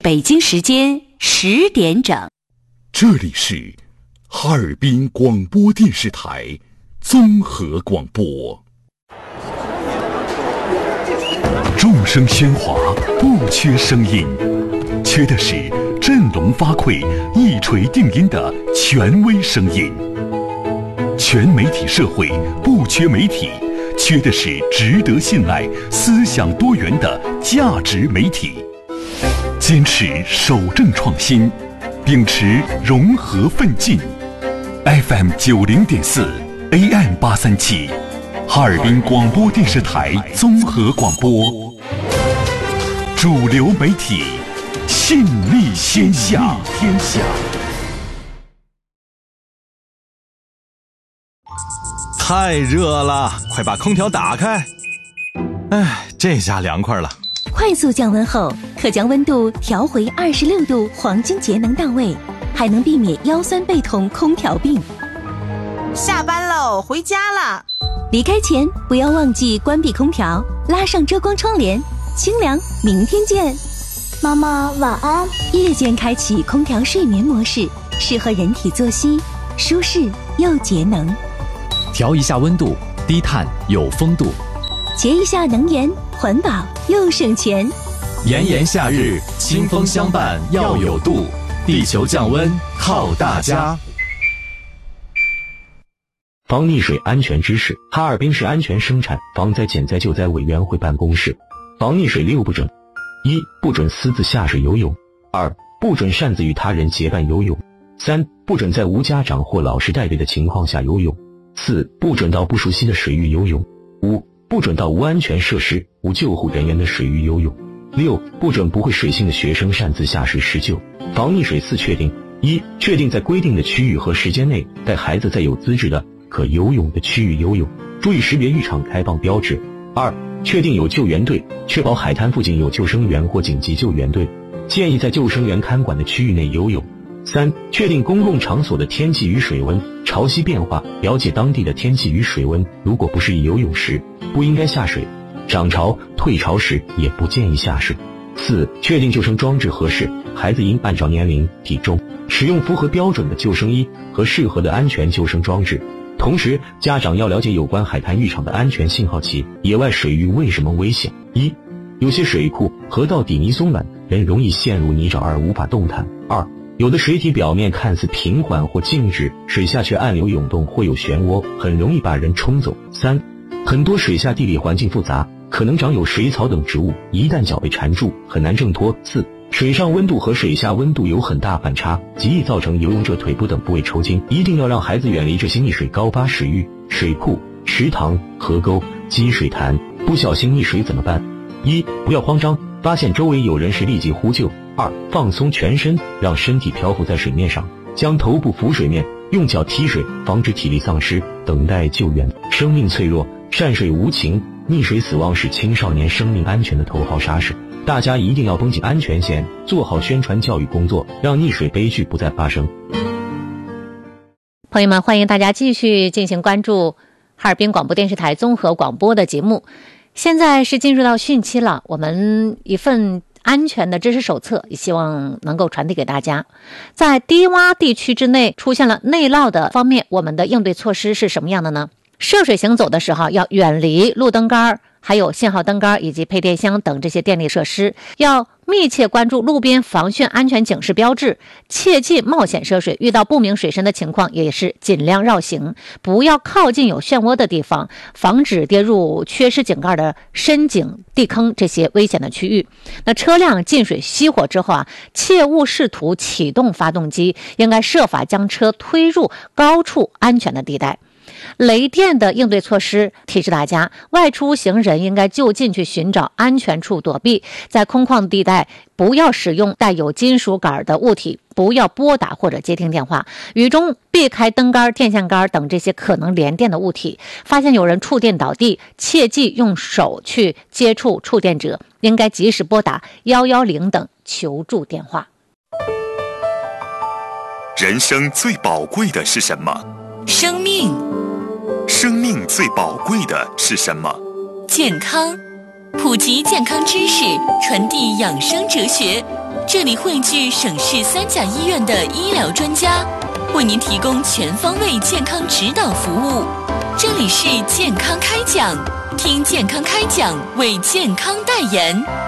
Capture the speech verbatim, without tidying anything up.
北京时间十点整。 这里是哈尔滨广播电视台综合广播。众声喧哗，不缺声音，缺的是振聋发聩、一锤定音的权威声音。全媒体社会不缺媒体，缺的是值得信赖、思想多元的价值媒体。坚持守正创新，秉持融合奋进。F M 九零点四 A M 八三七，哈尔滨广播电视台综合广播，主流媒体，信力天下。天下。 太热了，快把空调打开。哎，这下凉快了。 快速降温后，可将温度调回二十六度，黄金节能到位，还能避免腰酸背痛、空调病。 下班喽，回家了。 离开前不要忘记关闭空调，拉上遮光窗帘，清凉。明天见。 妈妈晚安。 夜间开启空调睡眠模式，适合人体作息，舒适又节能。 调一下温度，低碳有风度。 节一下能源，环保又省钱。 炎炎夏日，清风相伴要有度，地球降温靠大家。 防溺水安全知识：哈尔滨市安全生产防灾减灾救灾委员会办公室。防溺水六不准：一、不准私自下水游泳；二、不准擅自与他人结伴游泳；三、不准在无家长或老师带队的情况下游泳；四、不准到不熟悉的水域游泳；五、不准到无安全设施、无救护人员的水域游泳；六、不准不会水性的学生擅自下水施救。防溺水四确定：一、确定在规定的区域和时间内带孩子在有资质的可游泳的区域游泳，注意识别浴场开放标志。二、确定有救援队，确保海滩附近有救生员或紧急救援队，建议在救生员看管的区域内游泳。三、确定公共场所的天气与水温，潮汐变化，了解当地的天气与水温，如果不适宜游泳时，不应该下水；涨潮、退潮时也不建议下水。四、确定救生装置合适，孩子应按照年龄、体重，使用符合标准的救生衣和适合的安全救生装置。同时，家长要了解有关海滩浴场的安全信号器。野外水域为什么危险？一、有些水库、河道底泥松软，人容易陷入泥沼而无法动弹。二、有的水体表面看似平缓或静止，水下却暗流涌动或有漩涡，很容易把人冲走。三、很多水下地理环境复杂，可能长有水草等植物，一旦脚被缠住，很难挣脱。四、水上温度和水下温度有很大反差，极易造成游泳者腿部等部位抽筋，一定要让孩子远离这些溺水高发水域、水库、池塘、河沟、积水潭。不小心溺水怎么办？一、不要慌张，发现周围有人时立即呼救。二、放松全身，让身体漂浮在水面上，将头部浮水面，用脚踢水，防止体力丧失，等待救援。生命脆弱，善水无情，溺水死亡是青少年生命安全的头号杀手。大家一定要绷紧安全线，做好宣传教育工作，让溺水悲剧不再发生。 朋友们，欢迎大家继续进行关注哈尔滨广播电视台综合广播的节目。现在是进入到汛期了，我们一份安全的知识手册也希望能够传递给大家。在低洼地区之内出现了内涝的方面，我们的应对措施是什么样的呢？涉水行走的时候要远离路灯杆、还有信号灯杆以及配电箱等这些电力设施，要密切关注路边防汛安全警示标志，切忌冒险涉水，遇到不明水深的情况也是尽量绕行，不要靠近有漩涡的地方，防止跌入缺失井盖的深井、地坑这些危险的区域。那车辆进水熄火之后啊，切勿试图启动发动机，应该设法将车推入高处安全的地带。雷电的应对措施，提示大家，外出行人应该就近去寻找安全处躲避，在空旷地带不要使用带有金属杆的物体，不要拨打或者接听电话，雨中避开灯杆、电线杆等这些可能连电的物体。发现有人触电倒地，切忌用手去接触触电者，应该及时拨打一一零等求助电话。 人生最宝贵的是什么？ 生命。 生命最宝贵的是什么？ 健康。普及健康知识，传递养生哲学， 这里汇聚省市三甲医院的医疗专家，为您提供全方位健康指导服务。这里是健康开讲，听健康开讲，为健康代言。